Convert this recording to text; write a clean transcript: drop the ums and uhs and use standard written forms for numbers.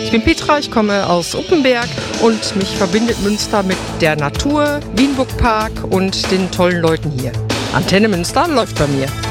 Ich bin Petra, ich komme aus Uppenberg und mich verbindet Münster mit der Natur, Wienburg Park und den tollen Leuten hier. Antenne Münster läuft bei mir.